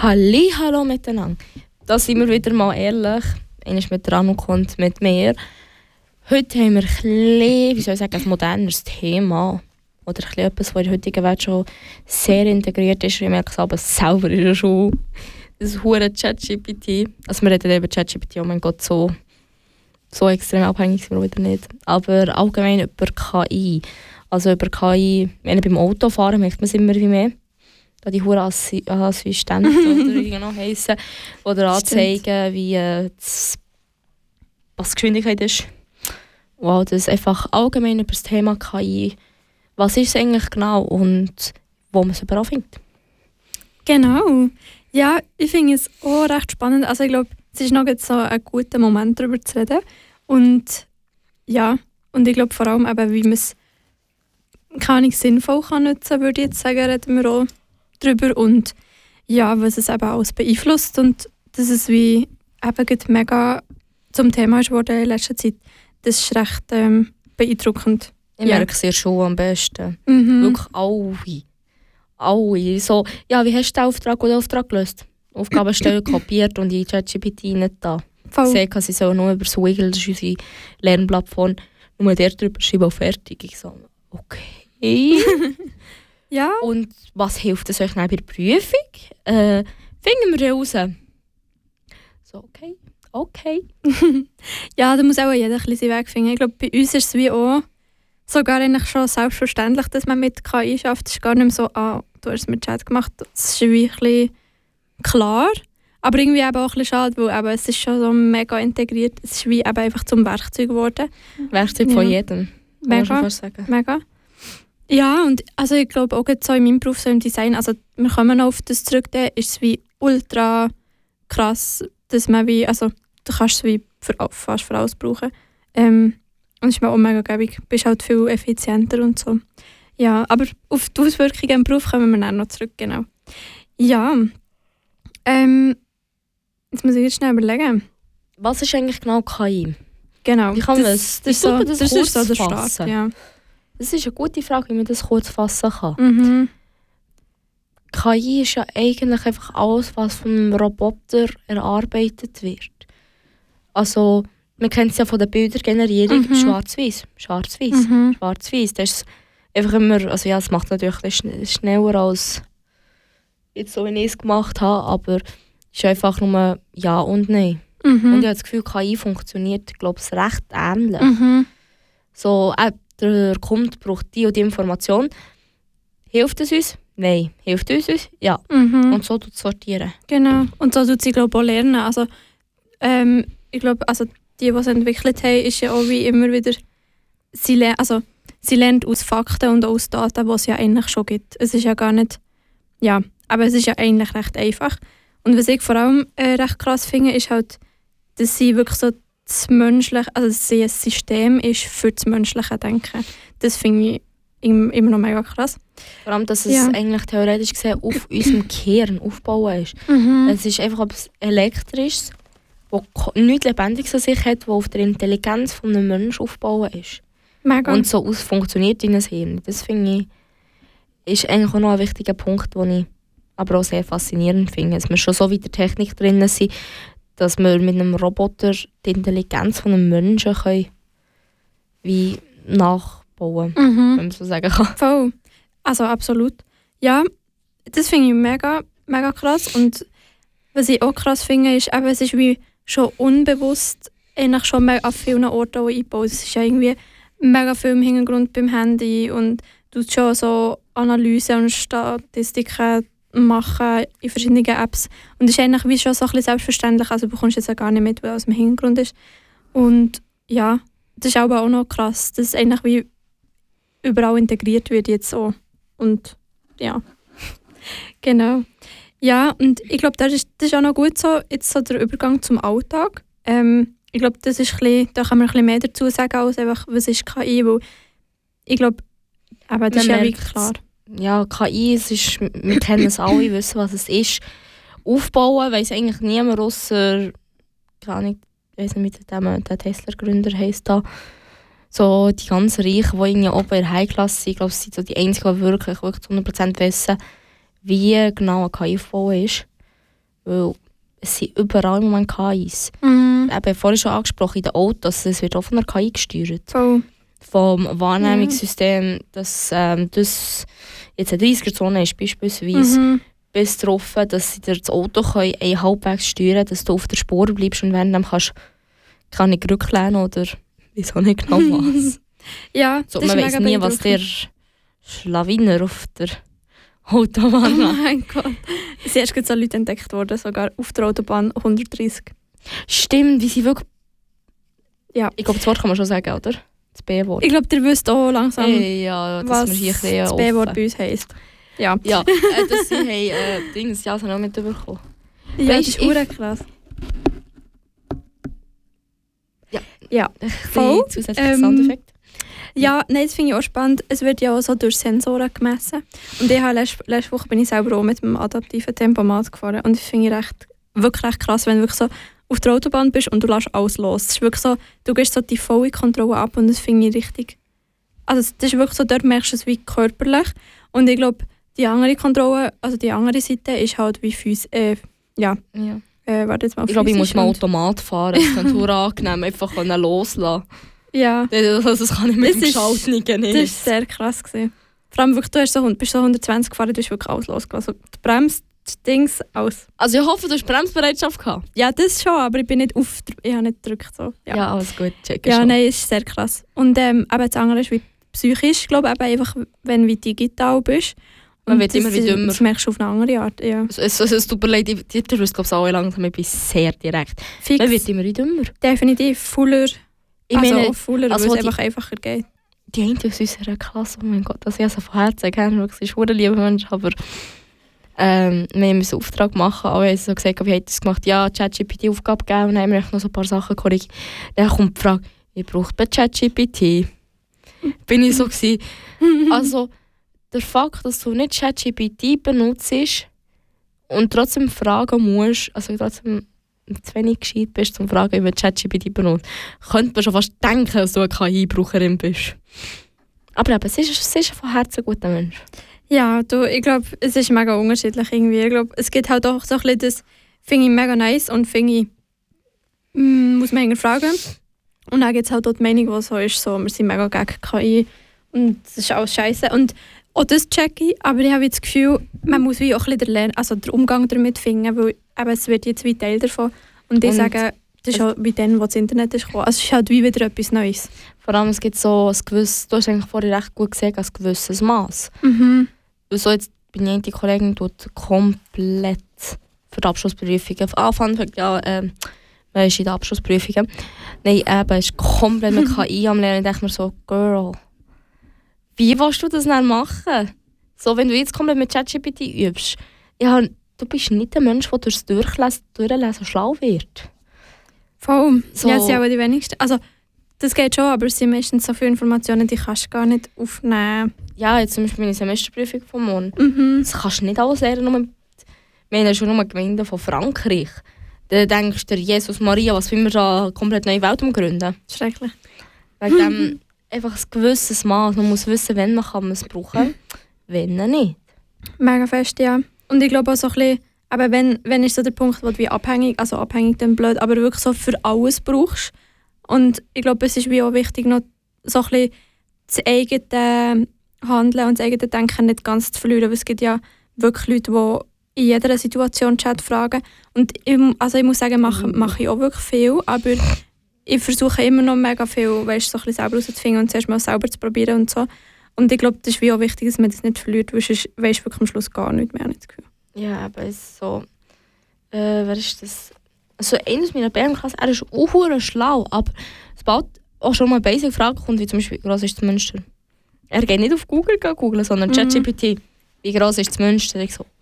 Hallo miteinander. Da sind wir wieder mal ehrlich. Eines mit Ranu kommt mit mir. Heute haben wir ein bisschen, wie soll ich sagen, ein modernes Thema. Oder ein bisschen etwas, das in der heutigen Welt schon sehr integriert ist. Ich merke es aber selber in der Schule. Das hure ChatGPT. Also wir reden über ChatGPT, oh mein Gott, so extrem abhängig sind wir wieder nicht. Aber allgemein über KI. Also über KI, wenn beim Autofahren merkt man es immer wie mehr. Da die hure Assistenten oder wie genau heissen, oder anzeigen, wie was die Geschwindigkeit ist. Wow, das ist einfach allgemein über das Thema KI. Was ist es eigentlich genau und wo man es überall findet? Genau. Ja, ich finde es auch recht spannend. Also ich glaube, es ist noch jetzt so ein guter Moment, darüber zu reden. Und ja, und ich glaube vor allem eben, wie man es sinnvoll kann nutzen, würde ich jetzt sagen, reden wir auch drüber. Und ja, was es eben alles beeinflusst und dass es wie eben mega zum Thema ist geworden in letzter Zeit. Das ist recht beeindruckend. Ich merke es ja schon am besten. Wirklich alle. So, ja, wie hast du den Auftrag gelöst? Aufgabenstelle kopiert und in ChatGPT nicht da. Ich sehe, sie so nur über Swiggle, das ist unsere Lernplattform, nur der drüber schreiben und fertig. Ich so, okay. Ja. Und was hilft es euch dann bei der Prüfung? Finden wir raus. So, okay. Ja, da muss auch jeder ein bisschen seinen Weg finden. Ich glaube, bei uns ist es wie auch sogar eigentlich schon selbstverständlich, dass man mit KI schafft. Es ist gar nicht mehr so, du hast es mit Chat gemacht. Das ist wie ein bisschen klar. Aber irgendwie eben auch ein bisschen schade, weil eben, es ist schon so mega integriert. Es ist wie eben einfach zum Werkzeug geworden. Werkzeug von jedem. Mega. Mega. Ja, und also ich glaube auch so in meinem Beruf, so im Design, also wir kommen noch auf das zurück, da ist es wie ultra krass, dass man wie, also du kannst es wie fast für alles brauchen. Und es ist mir auch mega gäbig, du bist halt viel effizienter und so. Ja, aber auf die Auswirkungen im Beruf kommen wir dann noch zurück, genau. Ja, jetzt muss ich jetzt schnell überlegen. Was ist eigentlich genau KI? Genau, wie kann man das ist so der Start, fassen? Ja. Das ist eine gute Frage, wie man das kurz fassen kann. KI ist ja eigentlich einfach alles, was von einem Roboter erarbeitet wird. Also, man kennt es ja von der Bildergenerierung, schwarz-weiß. Schwarz-weiß. Das ist einfach immer, also ja, es macht natürlich ein bisschen schneller als jetzt so, wie ich es gemacht habe, aber es ist einfach nur Ja und Nein. Und ich habe das Gefühl, KI funktioniert, glaube ich, recht ähnlich. So, der Kunde braucht die und die Information. Hilft es uns? Nein. Hilft es uns? Ja. Und so tut es sortieren. Genau. Und so tut sie, glaube ich, auch lernen. Also, ich glaube, also die es entwickelt haben, ist ja auch wie immer wieder, sie lernt aus Fakten und aus Daten, die es ja eigentlich schon gibt. Es ist ja gar nicht, ja, aber es ist ja eigentlich recht einfach. Und was ich vor allem recht krass finde, ist halt, dass sie wirklich so das Menschliche, also dass sie ein System ist für das menschliche Denken. Das finde ich immer noch mega krass. Vor allem, dass es eigentlich theoretisch gesehen auf unserem Kern aufbauen ist. Es ist einfach etwas Elektrisches, das nichts Lebendiges an sich hat, das auf der Intelligenz von einem Menschen aufbauen ist. Mega. Und so funktioniert in einem Hirn. Das finde ich, ist eigentlich auch noch ein wichtiger Punkt, den ich aber auch sehr faszinierend finde. Dass wir schon so weit in der Technik drin sind, dass wir mit einem Roboter die Intelligenz von einem Menschen können, wie nachbauen, wenn man so sagen kann. Voll. Also absolut. Ja, das finde ich mega, mega krass. Und was ich auch krass finde, ist, eben, es ist wie schon unbewusst eigentlich schon an vielen Orten eingebaut. Es ist ja irgendwie mega viel im Hintergrund beim Handy und du schon so Analysen und Statistiken machen in verschiedenen Apps. Und das ist eigentlich wie schon so ein bisschen selbstverständlich, also du bekommst jetzt ja gar nicht mit, weil es im Hintergrund ist. Und ja, das ist aber auch noch krass, dass es eigentlich wie überall integriert wird jetzt so. Und ja, genau. Ja, und ich glaube, das ist auch noch gut so, jetzt so der Übergang zum Alltag. Ich glaube, das ist ein bisschen, da kann man ein bisschen mehr dazu sagen, als einfach, was ist KI, weil ich glaube, aber das ist ja wirklich klar. Ja, KI, wir kennen es alle, wissen, was es ist. Aufbauen weiss eigentlich niemand, ausser, ich weiss nicht, wie der Tesla-Gründer heisst da. So die ganz Reichen, die irgendwie oben in der High-Klasse sind, ich glaube, sie sind so die einzigen, die wirklich zu 100% wissen, wie genau ein KI aufbauen ist. Weil es sind überall im Moment KIs. Eben, vorhin schon angesprochen, in den Autos, es wird auch von der KI gesteuert. Voll. Vom Wahrnehmungssystem, dass das jetzt eine 30er-Zone ist beispielsweise, bis darauf, dass sie dir das Auto halbwegs steuern können, dass du auf der Spur bleibst und während kannst kann ich rücklehnen oder wieso nicht genau was. Ja, So, das man ist weiss mega nie, was der beeindruckend. Schlawiner auf der Autobahn Oh macht. mein Gott. Es sind erst so Leute entdeckt worden, sogar auf der Autobahn 130. Stimmt, wie sie wirklich... Ja. Ich glaube, das Wort kann man schon sagen, oder? Das B-Wort. Ich glaube, ihr wisst auch langsam, Ja, das was wir hier ein bisschen das B-Wort bei uns heisst. Ja, Ja, dass sie Dings, ja, das habe ich auch mitbekommen. ja das Weisst, ist hure krass. Ja. Ja. Voll. Voll. Zusätzlicher Soundeffekt. Ja, nein, das finde ich auch spannend. Es wird ja auch so durch Sensoren gemessen. Und ich habe letzte Woche bin ich selber auch mit dem adaptiven Tempomat gefahren. Und das finde ich wirklich recht krass, wenn du wirklich so auf der Autobahn bist und du lässt alles los. Es ist wirklich so, du gehst so die volle Kontrolle ab und das finde ich richtig... Also das ist wirklich so, dort merkst du es wie körperlich. Und ich glaube, die andere Kontrolle, also die andere Seite ist halt wie warte jetzt mal. Ich glaube, ich muss physisch mal und- Automat fahren. Das könnte verdammt angenehm, einfach loslassen. Ja, Das kann ich mit Das dem ist- Schaltungen nicht. das war sehr krass gewesen. Vor allem wirklich, bist so 120 gefahren, du hast wirklich alles losgelassen. Also, die Bremse, die Dings, alles. Also ich hoffe, du hast Bremsbereitschaft gehabt. Ja, das schon, aber ich bin nicht ich habe nicht gedrückt. So. Ja, alles gut, check Ja, schon. nein, es ist sehr krass. Und eben das andere ist wie psychisch, glaube ich, eben einfach, wenn du wie digital bist. Man Und wird immer wie dümmer. Das merkst du auf eine andere Art, ja. Es tut mir leid, ihr wisst glaube ich auch langsam, ich bin sehr direkt. Fix, Man wird immer wie dümmer. definitiv fuller, Ich also meine, auch fuller, also weil wo es die- einfach einfacher geht. die eine aus unserer Klasse, oh mein Gott, das ich also von Herzen gerne, wirklich, sie ist ein lieber Mensch, aber wir haben einen Auftrag machen, alle haben so gesagt, wie hat das gemacht? Ja, ChatGPT Aufgabe gegeben und dann haben wir noch so ein paar Sachen korrigiert. Dann kommt die Frage, ich brauche bei ChatGPT. Bin ich so gewesen. Also, der Fakt, dass du nicht ChatGPT benutzt und trotzdem fragen musst, also trotzdem zu wenig gescheit bist, zum Fragen, über ChatGPT benutzt, könnte man schon fast denken, dass du eine KI-Braucherin bist. Aber eben, es ist von Herzen ein guter Mensch. Ja, ich glaube, es ist mega unterschiedlich irgendwie. Ich glaube, es gibt halt auch so ein bisschen das, finde ich mega nice und finde ich, muss man hinterfragen. Und dann gibt es halt auch die Meinung, die so ist, so, wir sind mega gegen KI und das ist alles scheiße. Und auch das check ich, aber ich habe das Gefühl, man muss wie auch ein bisschen den Umgang damit finden, weil eben, es wird jetzt wie Teil davon. Und ich Und sage, das ist auch wie dann, wo das Internet ist gekommen. Also es ist halt wie wieder etwas Neues. Vor allem, es gibt so ein gewisses, du hast eigentlich vorhin recht gut gesagt, ein gewisses Maß. Mhm. So jetzt bin ich die Kollegin tut komplett für die Abschlussprüfungen. Fun Fact, ja, man ist in der Abschlussprüfungen. Nein, eben, ist komplett mit KI am Lernen. Ich denke mir so, Girl, wie willst du das dann machen? So, wenn du jetzt komplett mit ChatGPT übst, ja, du bist nicht der Mensch, der durchs Durchlesen schlau wird. Voll. So. Ja, das sind auch die wenigsten. Also, das geht schon, aber es sind meistens so viele Informationen, die kannst du gar nicht aufnehmen. Ja, jetzt zum Beispiel meine Semesterprüfung vom morgen. Mhm. Das kannst du nicht alles lernen. Wir haben ja schon nur Gemeinden von Frankreich. Dann denkst du, Jesus Maria, was will wir da eine komplett neue Welt umgründen? Schrecklich. Wegen dem einfach ein gewisses Maß. Man muss wissen, wann man es brauchen kann, wenn nicht. Mega fest, ja. Und ich glaube auch so ein bisschen, aber wenn ist so der Punkt, wo du wie abhängig dann blöd, aber wirklich so für alles brauchst. Und ich glaube, es ist wie auch wichtig, noch so ein bisschen das eigene Handeln und das eigene Denken nicht ganz zu verlieren. Weil es gibt ja wirklich Leute, die in jeder Situation Chat fragen. Und ich muss sagen, mache ich auch wirklich viel, aber ich versuche immer noch mega viel, weißt, so ein bisschen selber herauszufinden und zuerst mal selber zu probieren und so. Und ich glaube, das ist wie auch wichtig, dass man das nicht verliert, weil sonst weisst du wirklich am Schluss gar nichts mehr, habe ich das Gefühl. Ja, aber es ist so... wer ist das? Also einer aus meiner Bärenklasse, er ist auch verdammt schlau, aber sobald auch schon mal eine Basic-Frage kommt, wie zum Beispiel, wie groß ist das Münster? Er geht nicht auf Google googeln, sondern ChatGPT. Wie groß ist das Münster? Ich so,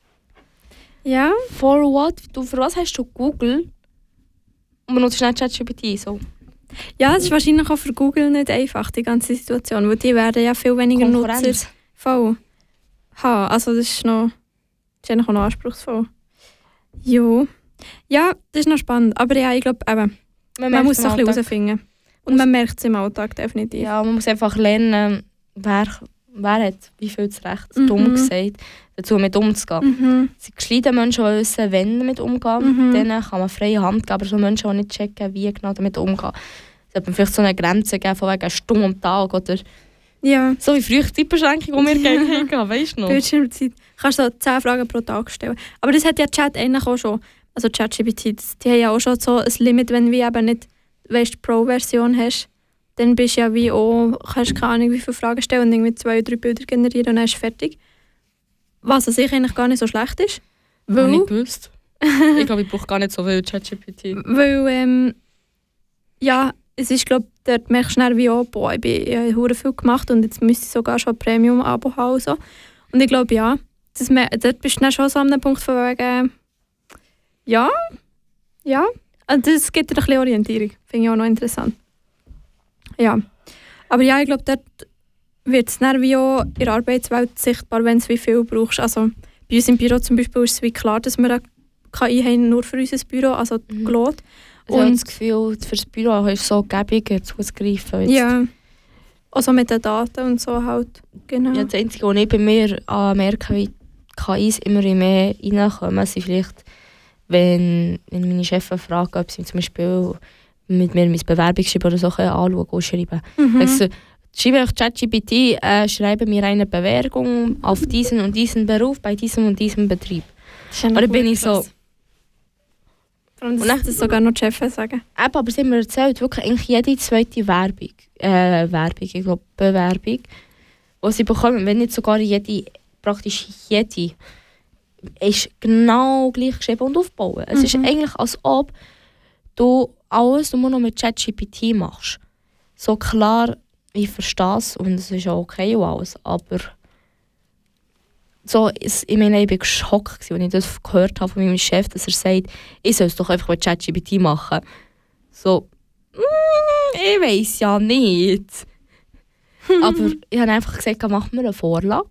Ja, for what? Für was hast du Google? Und benutzt nicht ChatGPT? So. ja, es ist wahrscheinlich auch für Google nicht einfach, die ganze Situation, weil die werden ja viel weniger Nutzer Konkurrenz. voll haben. Also das ist eigentlich auch noch anspruchsvoll. Jo. Ja, das ist noch spannend. Aber ja, ich glaube eben, man muss es ein bisschen herausfinden. Und man merkt es im Alltag definitiv. Ja, man muss einfach lernen, wer wer hat wie viel das Recht, dumm gesagt, dazu mit umzugehen. Sie gescheiten Menschen, die wissen, wenn damit umgehen, denen kann man freie Hand geben, aber so Menschen, die nicht checken, wie genau damit umgehen. Es sollte man vielleicht so eine Grenze geben, von wegen Stumm am Tag oder so wie früher die Zeitbeschränkung, die wir gegen haben, weißt du noch? Bildschirmzeit. Du kannst so 10 Fragen pro Tag stellen. Aber das hat ja Chat eigentlich auch schon. Also ChatGPT, die haben ja auch schon so ein Limit, wenn du eben nicht die Pro-Version hast. Dann bist du ja wie auch, kannst keine Ahnung, wie viele Fragen stellen und irgendwie 2 oder 3 Bilder generieren und dann ist es fertig. Was an sich eigentlich gar nicht so schlecht ist. Ich habe nicht gewusst. Ich glaube, ich brauche gar nicht so viel ChatGPT. Weil, es ist, glaube ich, dort merkst du schnell wie auch, boah, ich habe viel gemacht und jetzt müsste ich sogar schon ein Premium-Abo haben. Und, so. Und ich glaube, dort bist du dann schon so an einem Punkt von wegen, und das gibt dir ein bisschen Orientierung. Finde ich auch noch interessant. Ja. Aber ja, ich glaube, dort wird es dann wie auch in der Arbeitswelt sichtbar, wenn du wie viel brauchst. Also bei uns im Büro zum Beispiel ist es wie klar, dass wir eine KI haben, nur für unser Büro, also Claude. Also ich habe das Gefühl, für das Büro ist so gäbig zuzugreifen. Ja, also mit den Daten und so halt. Genau. Ja, das Einzige, was ich bei mir merke, wie KIs immer mehr reinkommen, sind vielleicht, wenn meine Chefin fragt, ob sie zum Beispiel mit mir mein Bewerbungsschreiben oder so anschauen und schreiben. Also, schreibe ich ChatGPT, schreibe mir eine Bewerbung auf diesen und diesen Beruf bei diesem und diesem Betrieb. Oder bin ich so... Und das sogar noch die Chefin sagen. Eben, aber sie haben mir erzählt, wirklich eigentlich jede zweite ich glaube Bewerbung, die sie bekommen, wenn nicht sogar praktisch jede, ist genau gleich geschrieben und aufgebaut. Es ist eigentlich, als ob du alles nur noch mit ChatGPT machst. So klar, ich verstehe es und es ist auch okay und alles, aber so, ich meine, ich war geschockt, als ich das gehört habe von meinem Chef, dass er sagt, ich soll es doch einfach mit ChatGPT machen. So, ich weiß ja nicht. Aber ich habe einfach gesagt, mach mir eine Vorlage.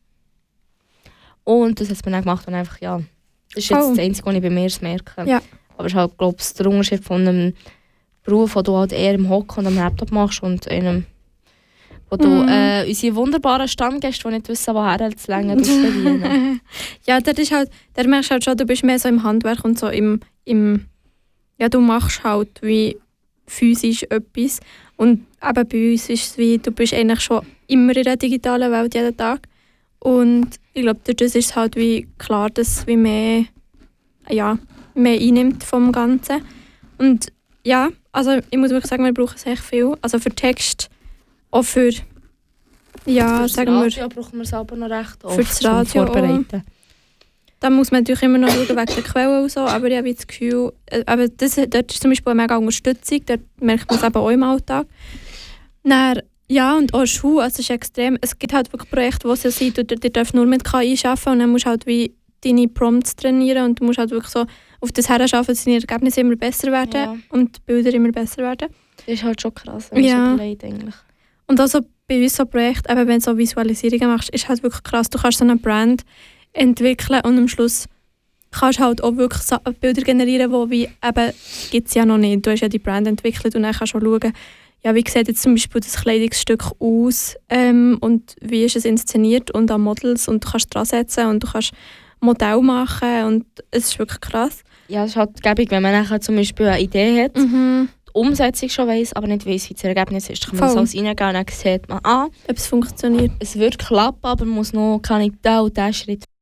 Und das hat man dann gemacht und einfach, das ist jetzt das Einzige, was ich bei mir merke. Ja. Aber es ist halt, glaube ich, der Unterschied von einem Beruf, den du halt eher im Hocken und am Laptop machst und einem, wo du unsere wunderbaren Stammgäste, die nicht wissen, woher zu länger verdienen. Ja, da merkst du halt schon, du bist mehr so im Handwerk und so du machst halt wie physisch etwas. Und eben bei uns ist es wie, du bist eigentlich schon immer in der digitalen Welt jeden Tag. Und ich glaube, das ist es halt wie klar, dass es wie mehr einnimmt vom Ganzen. Und ja, also ich muss wirklich sagen, wir brauchen es echt viel. Also für Text, auch für sagen wir... Ja, brauchen wir es aber noch recht oft für das Radio vorbereiten. Da muss man natürlich immer noch schauen wegen der Quellen und so, aber ich habe das Gefühl, dort ist zum Beispiel eine mega Unterstützung, dort merkt man es eben auch im Alltag. Dann, und auch Schule, also es ist extrem, es gibt halt wirklich Projekte, wo es ja sind, die dürfen nur mit KI arbeiten und dann musst du halt wie deine Prompts trainieren und du musst halt wirklich so auf das herarbeiten, dass deine Ergebnisse immer besser werden und die Bilder immer besser werden. Das ist halt schon krass, wenn man so überlegt eigentlich. Und also bei uns so Projekten, eben wenn du so Visualisierungen machst, ist halt wirklich krass, du kannst so eine Brand entwickeln und am Schluss kannst du halt auch wirklich so Bilder generieren, die gibt es ja noch nicht. Du hast ja die Brand entwickelt und dann kannst du auch schauen, wie sieht jetzt zum Beispiel das Kleidungsstück aus und wie ist es inszeniert und an Models und du kannst dran setzen und du kannst Modell machen und es ist wirklich krass. Ja, es ist halt gäbig, wenn man nachher zum Beispiel eine Idee hat, die Umsetzung schon weiss, aber nicht weiss, wie das Ergebnis ist. Da kann man das alles reingehen und dann sieht man, ob es funktioniert. Es wird klappen, aber man muss noch diesen und diesen Schritt